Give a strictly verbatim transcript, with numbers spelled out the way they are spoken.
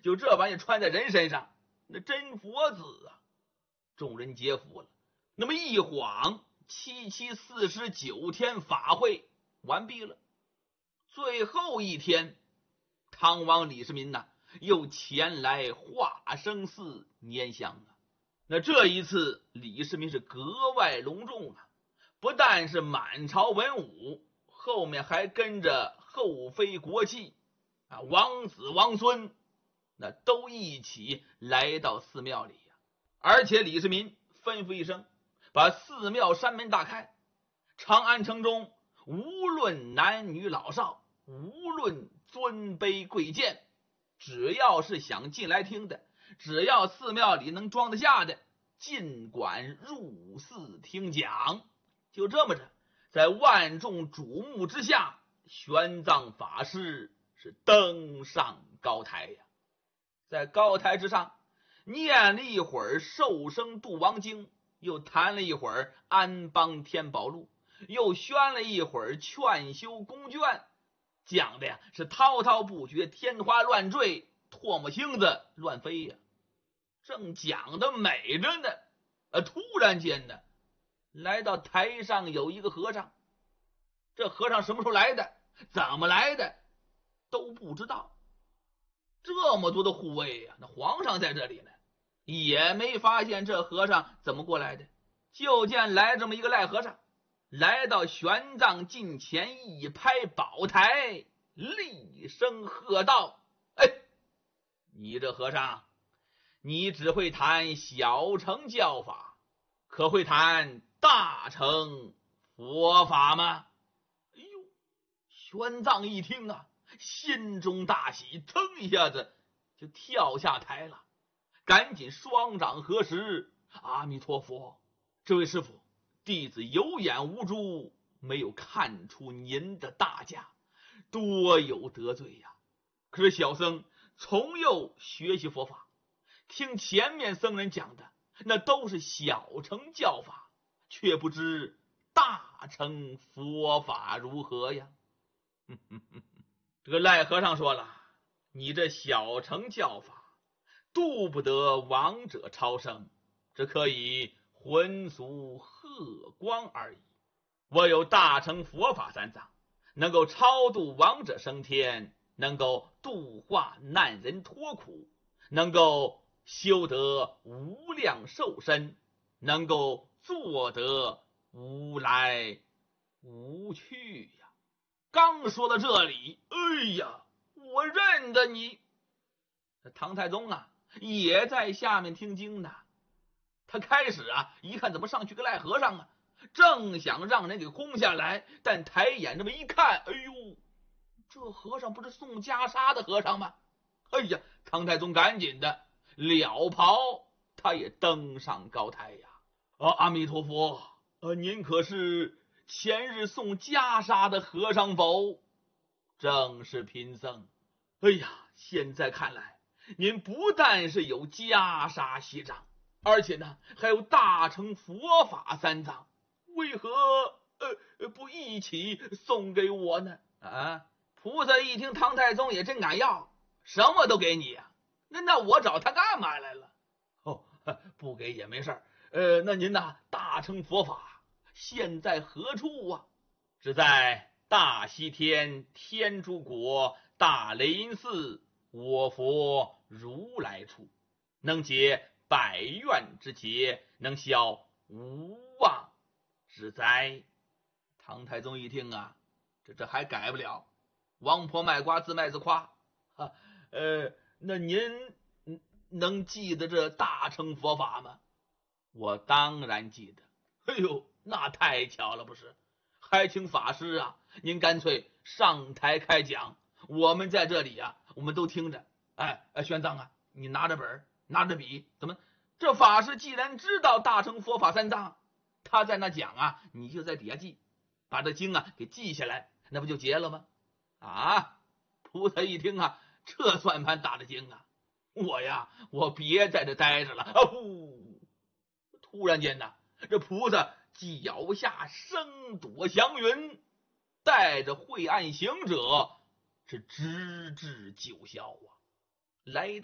就这玩意穿在人身上，那真佛子啊！众人皆服了。那么一晃，七七四十九天法会完毕了。最后一天，唐王李世民呐、啊，又前来化生寺拈香啊。那这一次，李世民是格外隆重啊，不但是满朝文武，后面还跟着后妃国戚啊，王子王孙，那都一起来到寺庙里呀、啊。而且李世民吩咐一声，把寺庙山门大开，长安城中无论男女老少，无论尊卑贵贱，只要是想进来听的，只要寺庙里能装得下的，尽管入寺听讲。就这么着，在万众瞩目之下，玄奘法师是登上高台呀。在高台之上念了一会儿受生度王经，又弹了一会儿安邦天宝录，又宣了一会儿劝修宫卷，讲的呀是滔滔不绝，天花乱坠，唾沫星子乱飞呀。正讲的美着呢，呃，突然间呢，来到台上有一个和尚。这和尚什么时候来的，怎么来的都不知道。这么多的护卫呀、啊，那皇上在这里呢，也没发现这和尚怎么过来的。就见来这么一个赖和尚，来到玄奘近前，一拍宝台，厉声喝道：哎，你这和尚，你只会谈小乘教法，可会谈大乘佛法吗？哎呦，玄奘一听啊，心中大喜，腾一下子就跳下台了，赶紧双掌合十：阿弥陀佛，这位师父，弟子有眼无珠，没有看出您的大驾，多有得罪呀。可是小僧从幼学习佛法，听前面僧人讲的那都是小乘教法，却不知大乘佛法如何呀。这个赖和尚说了，你这小乘教法度不得亡者超生，只可以浑俗荷光而已。我有大乘佛法三藏，能够超度亡者升天，能够度化难人脱苦，能够修得无量寿身，能够做得无来无去呀。刚说到这里，哎呀，我认得你。唐太宗啊也在下面听经呢。他开始啊一看，怎么上去个赖和尚啊，正想让人给轰下来，但抬眼这么一看，哎呦，这和尚不是送袈裟的和尚吗？哎呀，唐太宗赶紧的了袍，他也登上高台呀。啊，阿弥陀佛，呃，您可是前日送袈裟的和尚否？正是贫僧。哎呀，现在看来，您不但是有袈裟锡杖，而且呢还有大乘佛法三藏，为何呃不一起送给我呢？啊！菩萨一听唐太宗也真敢要，什么都给你呀、啊。那那我找他干嘛来了？哦，不给也没事儿。呃，那您呢？大乘佛法现在何处啊？只在大西天天竺国大雷音寺我佛如来处，能解百怨之结，能消无妄之灾。唐太宗一听啊，这这还改不了，王婆卖瓜自卖自夸啊。呃，那您能记得这大乘佛法吗？我当然记得。哎呦，那太巧了，不是？还请法师啊，您干脆上台开讲，我们在这里啊，我们都听着。哎哎，玄奘啊，你拿着本拿着笔，怎么这法师既然知道大乘佛法三藏，他在那讲啊，你就在底下记，把这经啊给记下来，那不就结了吗？啊！菩萨一听啊，这算盘打的精啊！我呀，我别在这待着了。啊呼！突然间呢，这菩萨脚下声朵祥云，带着晦暗行者是直至九霄啊，来